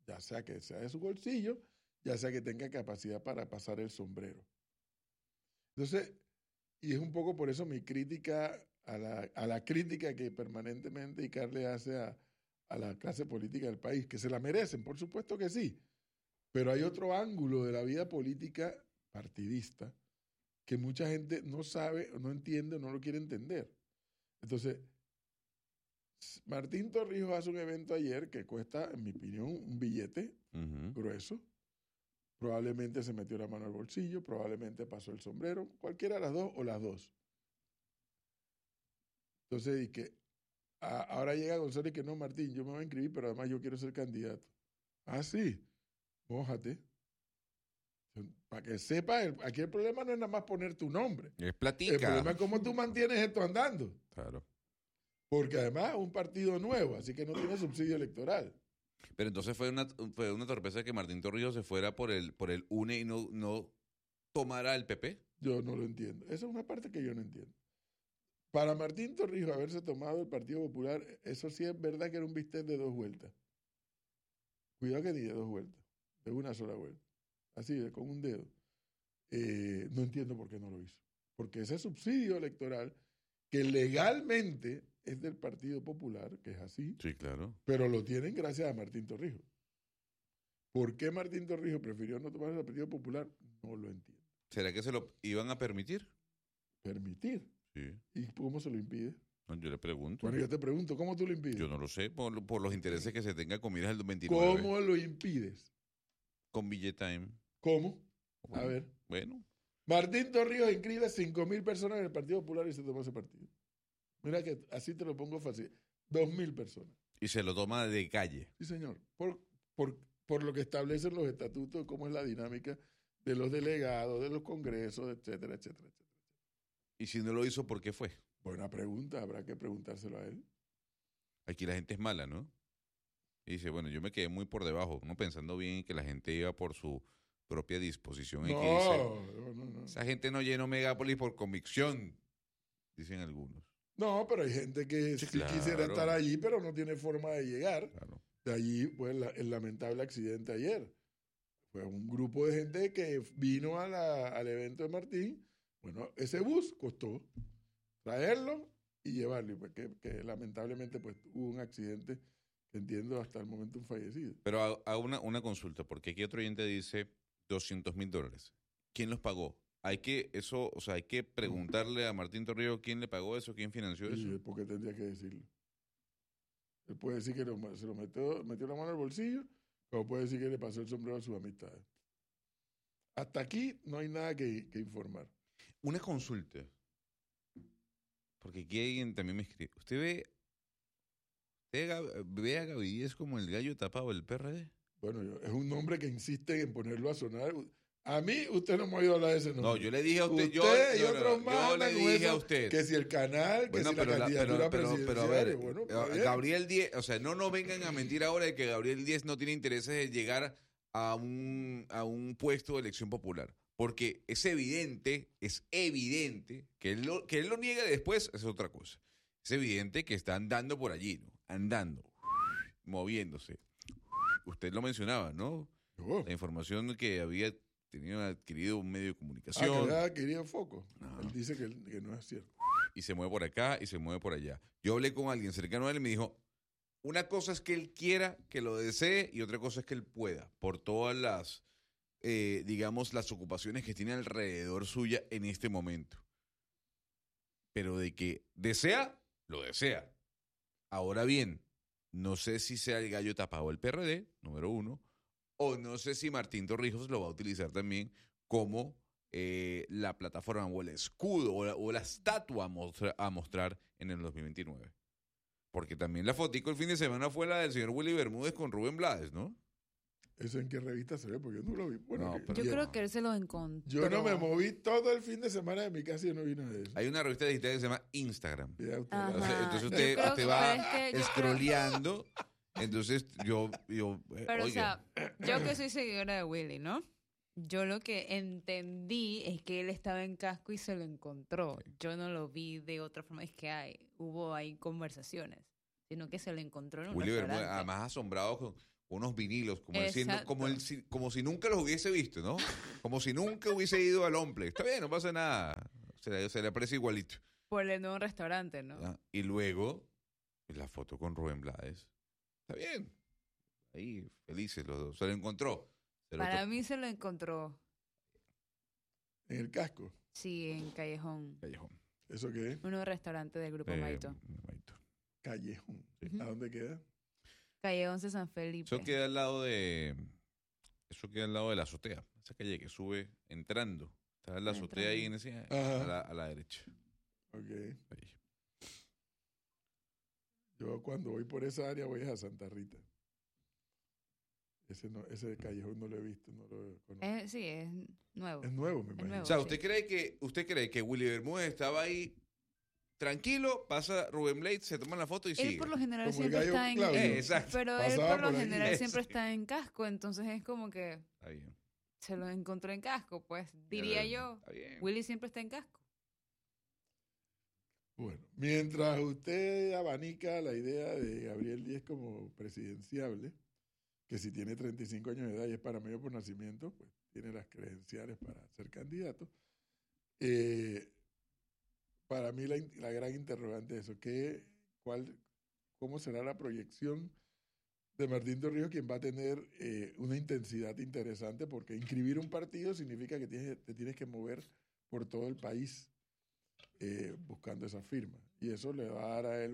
ya sea que sea de su bolsillo, ya sea que tenga capacidad para pasar el sombrero. Entonces, y es un poco por eso mi crítica a la crítica que permanentemente Icar le hace a la clase política del país, que se la merecen, por supuesto que sí, pero hay otro ángulo de la vida política partidista que mucha gente no sabe, no entiende, no lo quiere entender. Entonces, Martín Torrijos hace un evento ayer que cuesta, en mi opinión, un billete grueso. Probablemente se metió la mano al bolsillo, probablemente pasó el sombrero, cualquiera de las dos o las dos. Entonces, y que ahora llega González que no, Martín, yo me voy a inscribir, pero además yo quiero ser candidato. Ah, sí, mójate. Para que sepas, aquí el problema no es nada más poner tu nombre. Es platica. El problema es cómo tú mantienes esto andando. Claro. Porque además es un partido nuevo, así que no tiene subsidio electoral. Pero entonces fue una torpeza que Martín Torrijos se fuera por el UNE y no tomara el PP. Yo no lo entiendo. Esa es una parte que yo no entiendo. Para Martín Torrijos haberse tomado el Partido Popular, eso sí es verdad que era un bistec de 2 vueltas. Cuidado que ni de 2 vueltas, de una sola vuelta. Así, con un dedo. No entiendo por qué no lo hizo. Porque ese subsidio electoral, que legalmente es del Partido Popular, que es así, Sí, claro. pero lo tienen gracias a Martín Torrijos. ¿Por qué Martín Torrijos prefirió no tomar el Partido Popular? No lo entiendo. ¿Será que se lo iban a permitir? Permitir. Sí. ¿Y cómo se lo impide? No, yo le pregunto. Bueno, yo te pregunto, ¿cómo tú lo impides? Yo no lo sé, por los intereses que se tenga con miras el 29. ¿Cómo lo impides? Con Billetime. ¿Cómo? A Bueno, ver. Bueno, Martín Torrijos inscribe 5.000 personas en el Partido Popular y se tomó ese partido. Mira que así te lo pongo fácil. 2.000 personas. y se lo toma de calle. Sí, señor. Por lo que establecen los estatutos, cómo es la dinámica de los delegados, de los congresos, etcétera, etcétera, etcétera. Y si no lo hizo, ¿por qué fue? Buena pregunta, habrá que preguntárselo a él. Aquí la gente es mala, ¿no? Y dice, bueno, yo me quedé muy por debajo, no pensando bien que la gente iba por su propia disposición. Y que dice, No. esa gente no llenó Megápolis por convicción, dicen algunos. No, pero hay gente que Sí, sí quisiera claro. estar allí, pero no tiene forma de llegar. Claro. De allí, pues, el lamentable accidente ayer. Fue un grupo de gente que vino al evento de Martín. Bueno, ese bus costó traerlo y llevarlo. Y pues que lamentablemente pues, hubo un accidente que entiendo hasta el momento un fallecido. Pero hago una consulta, porque aquí otro oyente dice $200,000. ¿Quién los pagó? Hay que preguntarle a Martín Torrijos quién le pagó eso, quién financió eso. Y ¿por qué tendría que decirlo? Él puede decir que se lo metió la mano al bolsillo, o puede decir que le pasó el sombrero a sus amistades. Hasta aquí no hay nada que informar. Una consulta, porque aquí alguien también me escribe. ¿Usted ve a Gavidiez como el gallo tapado del PRD? Bueno, es un nombre que insiste en ponerlo a sonar. A mí, usted no me ha oído hablar de ese nombre. No, yo le dije a usted, Y otros más yo le andan con dije a eso, usted. que si el canal, que Bueno, si la candidatura presidencial. pero a ver, Bueno, está bien. Gabriel Díez, o sea, no vengan a mentir ahora de que Gabriel Díez no tiene intereses de llegar a un puesto de elección popular. Porque es evidente que él lo niegue después, es otra cosa. Es evidente que está andando por allí, ¿no? Andando, moviéndose. Usted lo mencionaba, ¿no? No. La información que había adquirido un medio de Que comunicación. había adquirido foco. No. Él dice que no es cierto. Y se mueve por acá y se mueve por allá. Yo hablé con alguien cercano a él y me dijo, una cosa es que él quiera, que lo desee, y otra cosa es que él pueda, por todas las, las ocupaciones que tiene alrededor suya en este momento. Pero de que desea, lo desea. Ahora bien, no sé si sea el gallo tapado del PRD, número uno, o no sé si Martín Torrijos lo va a utilizar también como la plataforma o el escudo o la estatua a mostrar en el 2029. Porque también la fotico el fin de semana fue la del señor Willy Bermúdez con Rubén Blades, ¿no? ¿Eso en qué revista se ve? Porque yo no lo vi. Bueno, No, pero- Yo bien. creo que él se los encontró. Yo no me moví todo el fin de semana de mi casa y no vi nada de eso. Hay una revista digital que se llama Instagram. Ya usted- Ajá. Entonces Yo usted, creo usted que- va pero es que yo creo- scrolleando. Entonces yo Pero, o oiga, sea, yo que soy seguidora de Willy, ¿no? Yo lo que entendí es que él estaba en casco y se lo encontró. Yo no lo vi de otra forma. Es que hubo ahí conversaciones, sino que se lo encontró en un Willy Bermúdez, restaurante. además asombrado unos vinilos, como Exacto. como si nunca los hubiese visto, ¿no? Como si nunca hubiese ido al Omple. Está bien, no pasa nada. Se le aprecia igualito. Por el nuevo restaurante, ¿no? ¿Ya? Y luego, la foto con Rubén Blades. Está bien. Ahí, felices los dos. Se lo encontró. Para mí se lo encontró, En el casco. sí, en Callejón. Callejón. ¿Eso qué es? Un nuevo restaurante del Grupo Maito. Maito. Callejón. Ujú. ¿A dónde queda? Calle 11 San Felipe. Eso queda al lado de la azotea. Esa calle que sube entrando. Está la azotea ahí en ese, Ajá. a la derecha. Ok. Ahí. Yo cuando voy por esa área voy a Santa Rita. Ese callejón no lo he visto, no lo conozco. Sí, es nuevo. Es nuevo, me imagino. nuevo. O sea, Sí. ¿usted cree que Willy Bermúdez estaba ahí tranquilo, pasa Rubén Blades, se toman la foto y Él sigue? por lo general Como el siempre gallo está en... Claudio. Exacto. Pero él Pasaba por lo por ahí. general siempre Sí. está en casco, entonces es como que Está bien. se lo encontró en casco, pues diría yo. Está bien. Willy siempre está en casco. Bueno, mientras usted abanica la idea de Gabriel Díez como presidenciable, que si tiene 35 años de edad y es panameño por nacimiento, pues tiene las credenciales para ser candidato. Para mí la gran interrogante es eso, ¿cómo será la proyección de Martín Torrijos, quien va a tener una intensidad interesante? Porque inscribir un partido significa que te tienes que mover por todo el país buscando esa firma. Y eso le va a dar a él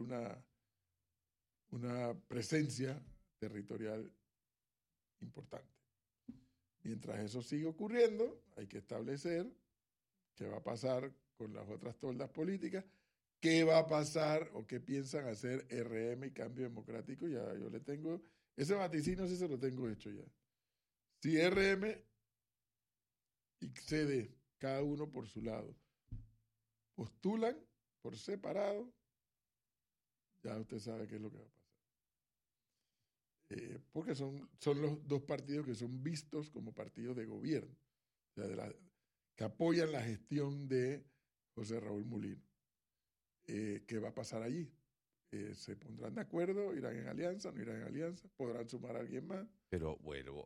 una presencia territorial importante. Mientras eso sigue ocurriendo, hay que establecer qué va a pasar con las otras toldas políticas, qué va a pasar o qué piensan hacer RM y Cambio Democrático. Ya yo le tengo, ese vaticinio sí se lo tengo hecho ya. Si RM y CD, cada uno por su lado, postulan por separado, ya usted sabe qué es lo que va a pasar. Porque son los dos partidos que son vistos como partidos de gobierno, o sea, que apoyan la gestión de José Raúl Mulino. ¿Qué va a pasar allí? ¿Se pondrán de acuerdo? ¿Irán en alianza? ¿No irán en alianza? ¿Podrán sumar a alguien más? Pero bueno,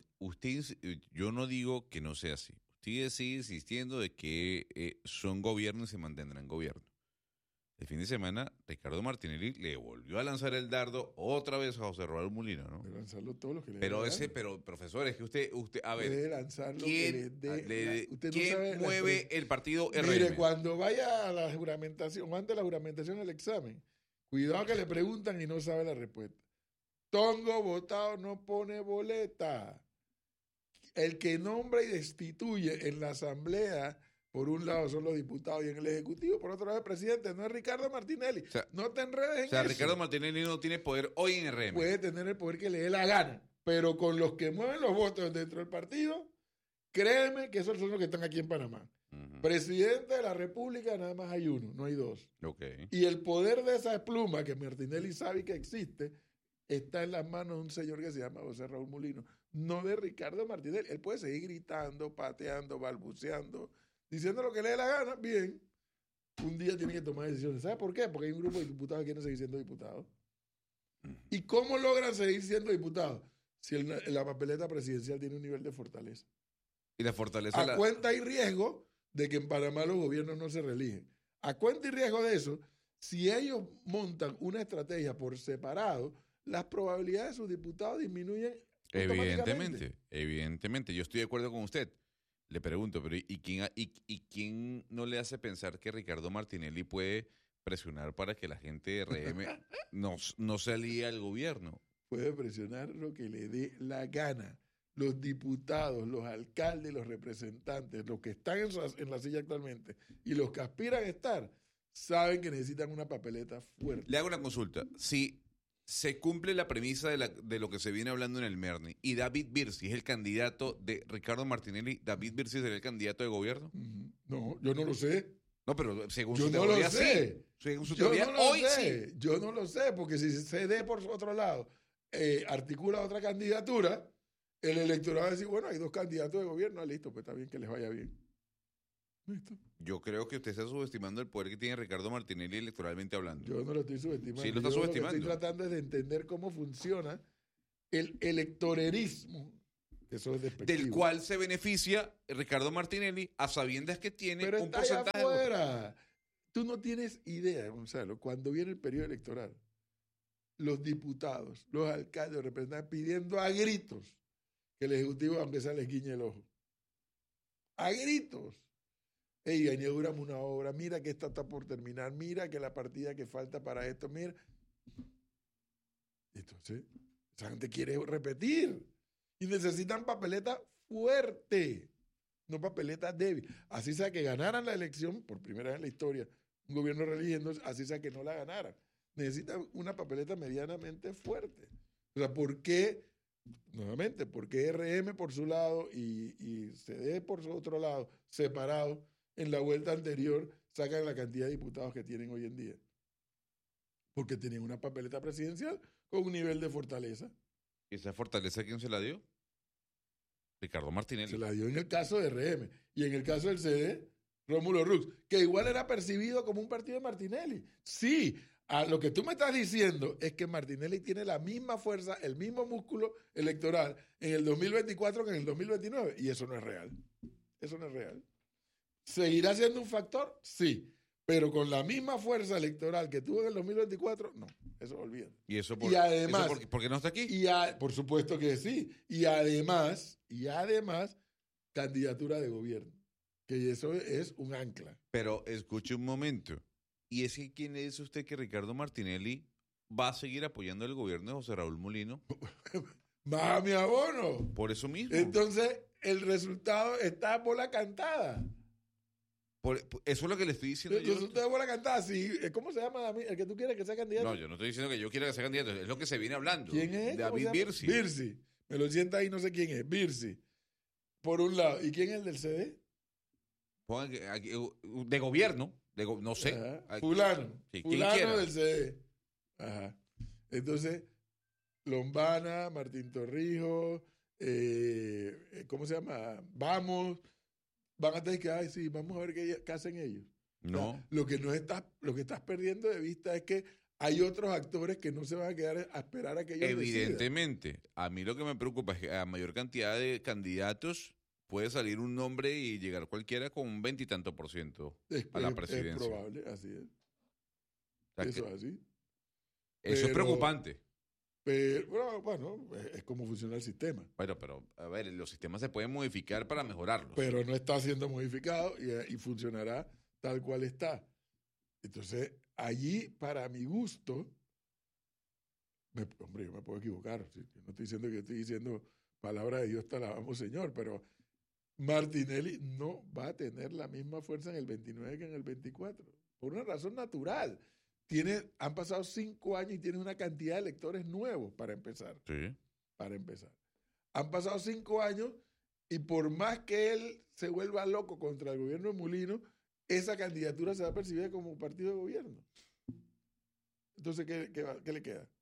yo no digo que no sea así. Usted sigue insistiendo de que son gobierno y se mantendrán gobierno. El fin de semana, Ricardo Martinelli le volvió a lanzar el dardo otra vez a José Raúl Mulino, ¿no? De lanzarlo todos los que le Pero dé la gana. pero profesor, es que usted, a Puede ver, lanzar lo ¿quién, que le dé usted no ¿quién sabe la mueve expresión. el partido RM? Mire, cuando vaya a la juramentación, o antes de la juramentación del examen, cuidado que le preguntan y no sabe la respuesta. Tongo votado no pone boleta. El que nombra y destituye en la asamblea, por un lado son los diputados y en el ejecutivo, por otro lado el presidente, no es Ricardo Martinelli. O sea, no te enredes en O sea, eso. Ricardo Martinelli no tiene poder hoy en RM. Puede tener el poder que le dé la gana, pero con los que mueven los votos dentro del partido, créeme que esos son los que están aquí en Panamá. Ujú. Presidente de la República nada más hay uno, no hay dos. Ok. Y el poder de esa pluma que Martinelli sabe que existe está en las manos de un señor que se llama José Raúl Mulino, no de Ricardo Martinelli. Él puede seguir gritando, pateando, balbuceando, diciendo lo que le dé la gana, bien. Un día tiene que tomar decisiones. ¿Sabe por qué? Porque hay un grupo de diputados que quieren seguir siendo diputados. ¿Y cómo logran seguir siendo diputados? Si la papeleta presidencial tiene un nivel de fortaleza. Y la fortaleza A cuenta y riesgo de que en Panamá los gobiernos no se reeligen. A cuenta y riesgo de eso, si ellos montan una estrategia por separado, las probabilidades de sus diputados disminuyen automáticamente. Evidentemente. Yo estoy de acuerdo con usted. Le pregunto, pero ¿y quién no le hace pensar que Ricardo Martinelli puede presionar para que la gente de RM no se alíe al gobierno? Puede presionar lo que le dé la gana. Los diputados, los alcaldes, los representantes, los que están en la silla actualmente y los que aspiran a estar, saben que necesitan una papeleta fuerte. Le hago una consulta. Si se cumple la premisa de lo que se viene hablando en el Merni y David Birsi es el candidato de Ricardo Martinelli, ¿David Birsi será el candidato de gobierno? No, yo no lo sé. No, pero según Yo su no teoría, lo sé. sí. Según su Yo teoría, no lo hoy sé. sí. Yo no lo sé, porque si se dé por otro lado, articula otra candidatura, el electorado va a decir, bueno, hay dos candidatos de gobierno, listo, pues está bien que les vaya bien. ¿Listo? Yo creo que usted está subestimando el poder que tiene Ricardo Martinelli electoralmente hablando. Yo no lo estoy subestimando. Sí, lo está Yo subestimando. Lo que estoy tratando es de entender cómo funciona el electorerismo, eso es despectivo. Del cual se beneficia Ricardo Martinelli a sabiendas que tiene Pero un está allá porcentaje de votos. afuera. Tú no tienes idea, Gonzalo, cuando viene el periodo electoral, los diputados, los alcaldes, los representantes pidiendo a gritos que el Ejecutivo, aunque sea, les guiñe el ojo. A gritos. Ey, inauguramos una obra, mira que esta está por terminar, mira que la partida que falta para esto, mira. Entonces, esa gente quiere repetir y necesitan papeleta fuerte, no papeleta débil. Así sea que ganaran la elección, por primera vez en la historia, un gobierno religiendo, así sea que no la ganaran. Necesitan una papeleta medianamente fuerte. O sea, ¿por qué? Nuevamente, ¿por qué RM por su lado y CD por su otro lado, separados, en la vuelta anterior, sacan la cantidad de diputados que tienen hoy en día? Porque tienen una papeleta presidencial con un nivel de fortaleza. ¿Y esa fortaleza quién se la dio? Ricardo Martinelli. Se la dio en el caso de RM. Y en el caso del CD, Rómulo Rux, que igual era percibido como un partido de Martinelli. Sí, a lo que tú me estás diciendo es que Martinelli tiene la misma fuerza, el mismo músculo electoral en el 2024 que en el 2029. Y eso no es real. Eso no es real. ¿Seguirá siendo un factor? Sí. Pero con la misma fuerza electoral que tuvo en el 2024, no. Eso olvídalo. Y eso Y además, ¿por qué no está aquí? Por supuesto que sí. Y además, candidatura de gobierno. Que eso es un ancla. Pero escuche un momento. ¿Y es que quién le dice usted que Ricardo Martinelli va a seguir apoyando el gobierno de José Raúl Molino? Más a mi abono. Por eso mismo. Entonces, el resultado está por la cantada. Eso es lo que le estoy diciendo yo. Entonces, usted por la cantada. Sí, ¿cómo se llama el que tú quieres que sea candidato? No, yo no estoy diciendo que yo quiera que sea candidato. Es lo que se viene hablando. ¿Quién es? David Birsi. Birsi. Me lo sienta ahí, no sé quién es. Birsi. Por un lado. ¿Y quién es el del CD? De gobierno. No sé. Ajá. Fulano. Sí, quien Fulano quiera. del CD. Ajá. Entonces, Lombana, Martín Torrijos, ¿cómo se llama? Vamos. Van a tener que, ay, sí, vamos a ver qué hacen ellos. No. O sea, lo que estás perdiendo de vista es que hay otros actores que no se van a quedar a esperar a que ellos Evidentemente. A mí lo que me preocupa es que a mayor cantidad de candidatos puede salir un nombre y llegar cualquiera con un 20 y tanto % a la presidencia. Es probable, así es. O sea, Eso es así. eso es preocupante. Pero, bueno, es como funciona el sistema. Bueno, pero, a ver, los sistemas se pueden modificar para mejorarlos. Pero no está siendo modificado y funcionará tal cual está. Entonces, allí, para mi gusto, hombre, yo me puedo equivocar. ¿Sí? Yo no estoy diciendo que estoy diciendo palabra de Dios te alabamos, Señor, pero Martinelli no va a tener la misma fuerza en el 29 que en el 24, por una razón natural. Han pasado 5 años y tiene una cantidad de electores nuevos, para empezar. Sí. Para empezar. Han pasado 5 años y por más que él se vuelva loco contra el gobierno de Molino, esa candidatura se va a percibir como un partido de gobierno. Entonces, ¿qué le queda?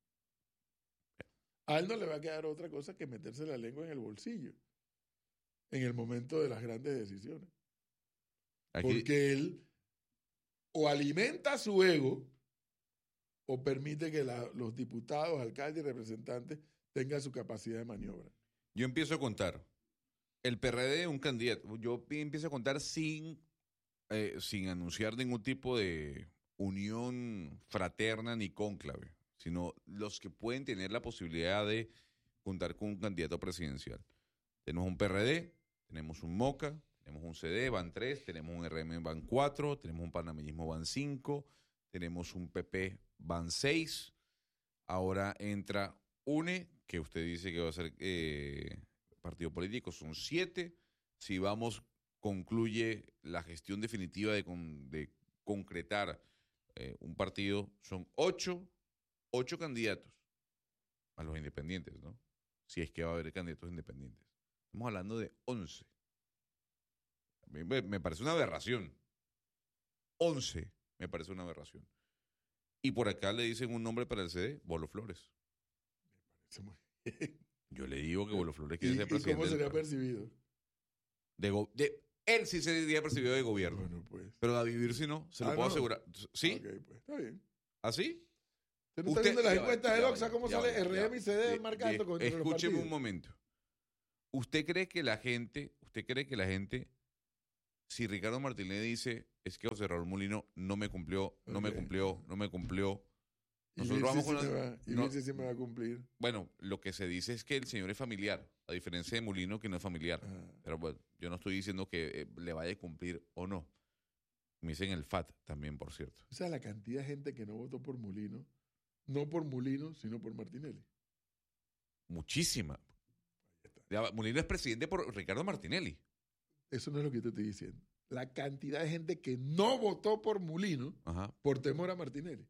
A él no le va a quedar otra cosa que meterse la lengua en el bolsillo en el momento de las grandes decisiones. Porque él o alimenta su ego o permite que los diputados, alcaldes y representantes tengan su capacidad de maniobra. Yo empiezo a contar. El PRD, un candidato. Yo empiezo a contar sin anunciar ningún tipo de unión fraterna ni cónclave, sino los que pueden tener la posibilidad de contar con un candidato presidencial. Tenemos un PRD, tenemos un MOCA, tenemos un CD, van 3, tenemos un RM, van 4, tenemos un panameñismo, van 5, tenemos un PP, van 6. Ahora entra UNE, que usted dice que va a ser partido político, son 7. Si vamos, concluye la gestión definitiva de concretar un partido, son 8 candidatos a los independientes, ¿no? Si es que va a haber candidatos independientes. Estamos hablando de 11. A mí me parece una aberración. 11 me parece una aberración. Y por acá le dicen un nombre para el CD, Bolo Flores. Me parece muy bien. Yo le digo que Bolo Flores quiere ser presidente. ¿Y cómo sería percibido? Él sí sería percibido de gobierno. Bueno, pues. Pero David Birsi no, se lo puedo asegurar. ¿Sí? Ok, pues, está bien. ¿Así? ¿Usted no está viendo las encuestas de Doxa? ¿Cómo ya sale va, RM y CD marcando con los Escúcheme partidos? un momento. ¿Usted cree que la gente, si Ricardo Martinelli dice, es que José Raúl Molino no me cumplió, no me Ok. cumplió, no me cumplió? Y Nosotros Mirce vamos con sí la- me va- y no. Mirce sí me va a cumplir. Bueno, lo que se dice es que el señor es familiar, a diferencia de Molino, que no es familiar. Ah, Pero bueno, yo no estoy diciendo que le vaya a cumplir o no. Me dicen el FAT también, por cierto. o sea, la cantidad de gente que no votó por Molino, no por Molino, sino por Martinelli. Muchísima. Ya va, Molino es presidente por Ricardo Martinelli. Eso no es lo que te estoy diciendo. La cantidad de gente que no votó por Molino Ajá. por temor a Martinelli.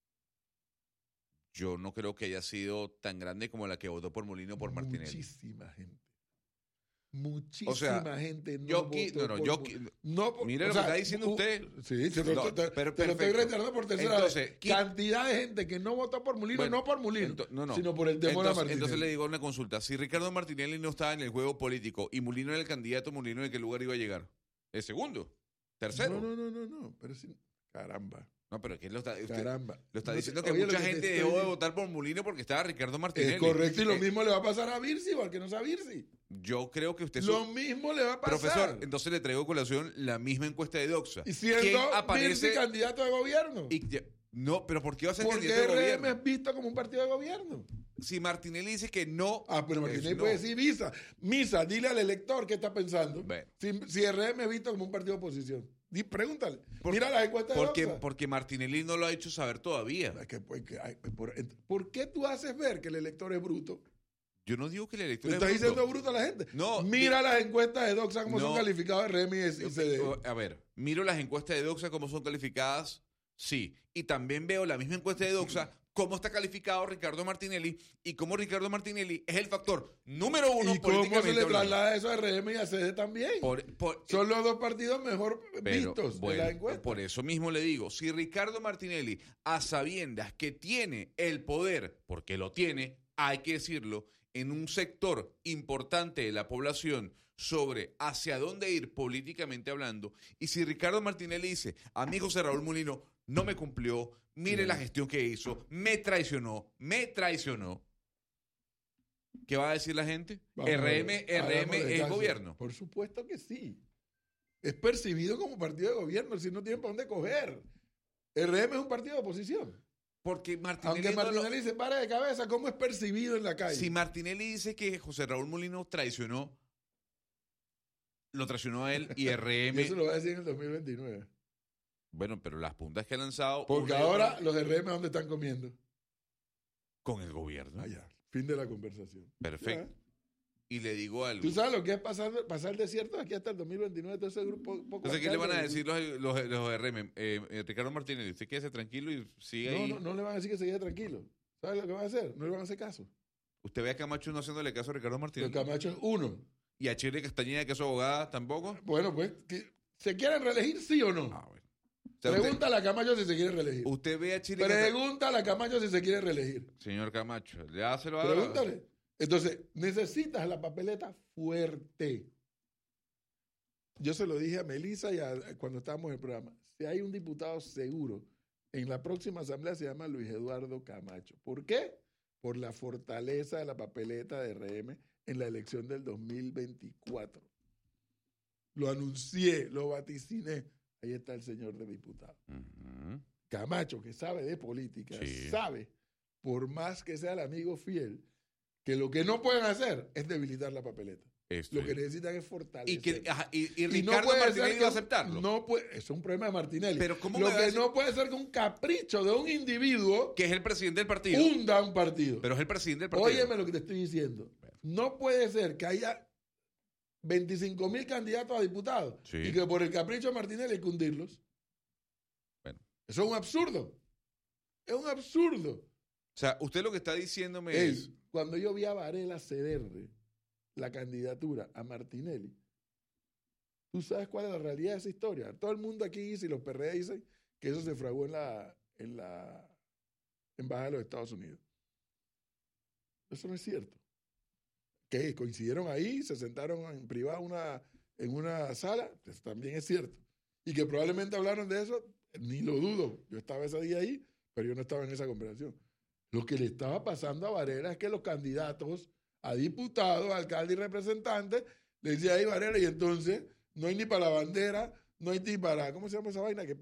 Yo no creo que haya sido tan grande como la que votó por Molino por Martinelli. Muchísima gente. Muchísima O sea, gente no Yo, votó no, por mire lo que está diciendo usted. Sí, te No, lo pero estoy perfecto. reiterando por tercera Entonces, vez. Cantidad de gente que no votó por Molino, Bueno, no por Molino, no. sino por el temor a Entonces, Martinelli. entonces le digo una consulta. Si Ricardo Martinelli no estaba en el juego político y Molino era el candidato, ¿Molino en qué lugar iba a llegar? ¿El segundo? ¿Tercero? No, pero sí. Caramba. No, pero ¿qué usted Caramba. lo está No diciendo te- que oye, mucha lo que te gente estoy dejó de diciendo- votar por Molino porque estaba Ricardo Martinelli. Es correcto, y lo Eh, mismo le va a pasar a Virsi o al que no sea Virsi. Yo creo que usted... Lo mismo le va a pasar. Profesor, entonces le traigo a colación la misma encuesta de Doxa. Y siendo ¿Quién Virsi aparece? candidato de gobierno. No, pero ¿por qué va a ser Porque candidato de RM gobierno? es visto como un partido de gobierno. Si Martinelli dice que no... Pero Martinelli es no. puede decir misa, dile al elector qué está pensando. Bueno. Si RM es visto como un partido de oposición. Pregúntale. Por- Mira las encuestas de Doxa. Porque Martinelli no lo ha hecho saber todavía. Es que, ¿por qué tú haces ver que el elector es bruto? Yo no digo que el elector ¿Le es estás bruto. diciendo bruto a la gente? No, Mira las encuestas de Doxa como No. son calificados RM y CD. A ver, miro las encuestas de Doxa, cómo son calificadas, sí. Y también veo la misma encuesta de Doxa, cómo está calificado Ricardo Martinelli y cómo Ricardo Martinelli es el factor número uno ¿Y cómo se políticamente le hablando. traslada eso a RM y a CD también? Son los dos partidos mejor Pero, vistos bueno, en la encuesta. por eso mismo le digo, si Ricardo Martinelli, a sabiendas que tiene el poder, porque lo tiene, hay que decirlo, en un sector importante de la población sobre hacia dónde ir políticamente hablando, y si Ricardo Martinelli dice, a mí José Raúl Molino no me cumplió, mire la gestión que hizo, me traicionó, ¿qué va a decir la gente? Vamos a ver, RM hagámosle es caso. gobierno. Por supuesto que sí. Es percibido como partido de gobierno, si no tienen para dónde coger. RM es un partido de oposición. Porque Martinelli Aunque no lo- Martinelli se pare de cabeza, ¿cómo es percibido en la calle? Si Martinelli dice que José Raúl Molino lo traicionó a él y Y RM. eso lo va a decir en el 2029. Bueno, pero las puntas que ha lanzado. Porque una y ahora otra, los RM, ¿dónde están comiendo? con el gobierno. Allá. Fin de la conversación. Perfecto. Ya. Y le digo algo. ¿Tú sabes lo que es pasar el desierto aquí hasta el 2029? Todo ese grupo. Entonces, ¿qué le van a decir los RM? Ricardo Martinelli, usted quédese tranquilo y sigue ahí. No le van a decir que se quede tranquilo. ¿Sabes lo que van a hacer? No le van a hacer caso. Usted ve a Camacho no haciéndole caso a Ricardo Pero Martinelli. Camacho es uno. Y a Chile Castañeda, que es su abogada, tampoco. Bueno, pues, ¿se quieren reelegir sí o no? Ah, bueno. O sea, Pregúntale a Camacho si se quiere reelegir. usted ve a Chile Castañeda. Pregúntale a Camacho si se quiere reelegir. Señor Camacho, ya se lo va a dar. Pregúntale. Entonces, necesitas la papeleta fuerte. Yo se lo dije a Melissa cuando estábamos en el programa. Si hay un diputado seguro en la próxima asamblea, se llama Luis Eduardo Camacho. ¿Por qué? Por la fortaleza de la papeleta de RM en la elección del 2024. Lo anuncié, lo vaticiné. Ahí está el señor de diputado. Ujú. Camacho, que sabe de política, Sí. sabe, por más que sea el amigo fiel, que lo que no pueden hacer es debilitar la papeleta. Esto Lo que es. necesitan es fortalecer. Y Y no Ricardo puede Martinelli ser va a que- aceptarlo. No puede, eso es un problema de Martinelli. Pero ¿cómo lo me va a que decir- no puede ser que un capricho de un individuo Que es el presidente del partido. hunda un partido. Pero es el presidente del partido. Óyeme lo que te estoy diciendo. No puede ser que haya 25,000 candidatos a diputados Sí. y que por el capricho de Martinelli hay que hundirlos. Bueno. Eso es un absurdo. Es un absurdo. O sea, usted lo que está diciéndome Ey, es. cuando yo vi a Varela cederle la candidatura a Martinelli, ¿tú sabes cuál es la realidad de esa historia? Todo el mundo aquí dice, y los PRD dicen, que eso se fraguó en la Embajada de los Estados Unidos. Eso no es cierto. Que coincidieron ahí, se sentaron en privado en una sala, eso también es cierto. Y que probablemente hablaron de eso, ni lo dudo. Yo estaba ese día ahí, pero yo no estaba en esa conversación. Lo que le estaba pasando a Varela es que los candidatos a diputados, alcaldes y representantes le decían, ahí Varela, y entonces no hay ni para la bandera, no hay ni para, ¿cómo se llama esa vaina? Que